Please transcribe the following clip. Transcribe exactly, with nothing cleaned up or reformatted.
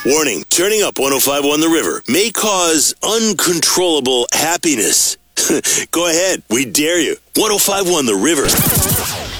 Warning, turning up one oh five point one The River may cause uncontrollable happiness. Go ahead, we dare you. one oh five point one The River.